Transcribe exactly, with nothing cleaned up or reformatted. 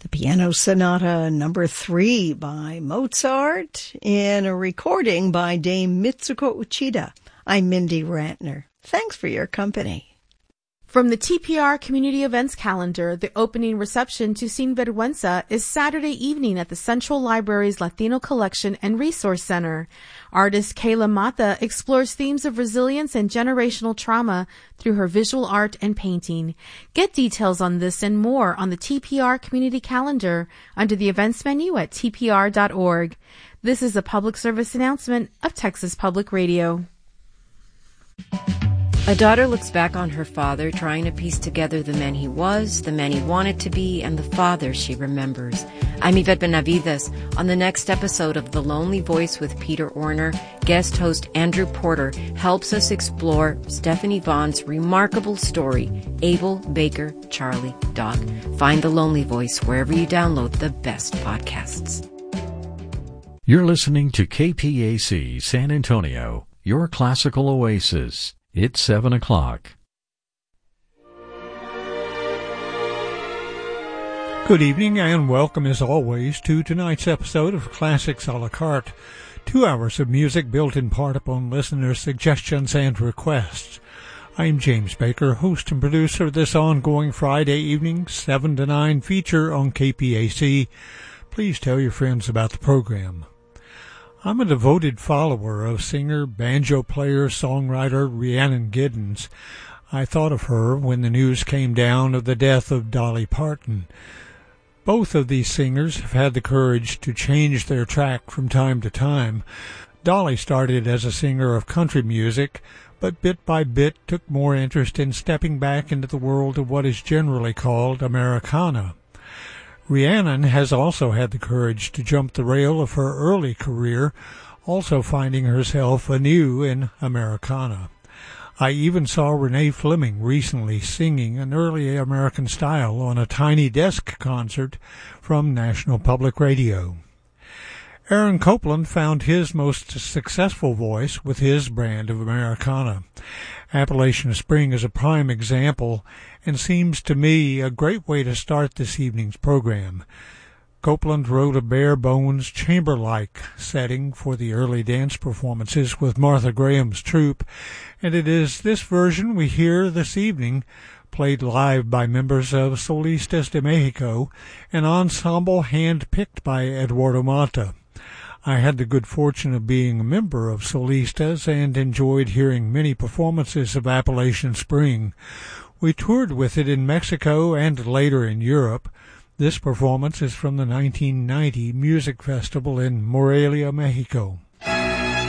The Piano Sonata number three by Mozart in a recording by Dame Mitsuko Uchida. I'm Mindy Rantner. Thanks for your company. From the T P R Community Events calendar, the opening reception to Sin Vergüenza is Saturday evening at the Central Library's Latino Collection and Resource Center. Artist Kayla Mata explores themes of resilience and generational trauma through her visual art and painting. Get details on this and more on the T P R Community Calendar under the events menu at T P R dot org. This is a public service announcement of Texas Public Radio. A daughter looks back on her father, trying to piece together the man he was, the man he wanted to be, and the father she remembers. I'm Yvette Benavides. On the next episode of The Lonely Voice with Peter Orner, guest host Andrew Porter helps us explore Stephanie Vaughn's remarkable story, Abel Baker Charlie Dog. Find The Lonely Voice wherever you download the best podcasts. You're listening to K P A C San Antonio, your classical oasis. It's seven o'clock. Good evening and welcome as always to tonight's episode of Classics a la carte. Two hours of music built in part upon listener suggestions and requests. I'm James Baker, host and producer of this ongoing Friday evening seven to nine feature on K P A C. Please tell your friends about the program. I'm a devoted follower of singer, banjo player, songwriter Rhiannon Giddens. I thought of her when the news came down of the death of Dolly Parton. Both of these singers have had the courage to change their track from time to time. Dolly started as a singer of country music, but bit by bit took more interest in stepping back into the world of what is generally called Americana. Rhiannon has also had the courage to jump the rail of her early career, also finding herself anew in Americana. I even saw Renee Fleming recently singing an early American style on a tiny desk concert from National Public Radio. Aaron Copland found his most successful voice with his brand of Americana. Appalachian Spring is a prime example and seems to me a great way to start this evening's program. Copland wrote a bare-bones, chamber-like setting for the early dance performances with Martha Graham's troupe, and it is this version we hear this evening, played live by members of Solistas de Mexico, an ensemble hand-picked by Eduardo Mata. I had the good fortune of being a member of Solistas and enjoyed hearing many performances of Appalachian Spring. We toured with it in Mexico and later in Europe. This performance is from the nineteen ninety Music Festival in Morelia, Mexico.